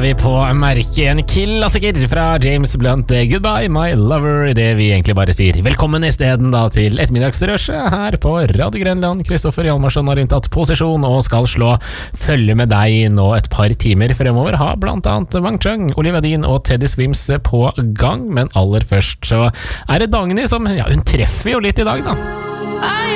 vi på merket en klassiker fra James Blunt, Goodbye My Lover, det vi egentlig bare sier velkommen i stedet da til ettermiddagsrøsje her på Radio Grenland. Kristoffer Hjalmarsson har inntatt posisjon og skal slå følge med deg nå et par timer fremover. Ha blant annet Wang Chung, Olivia Dean og Teddy Swims på gang, men aller først så er det Dagny som, ja, hun treffer jo litt i dag da.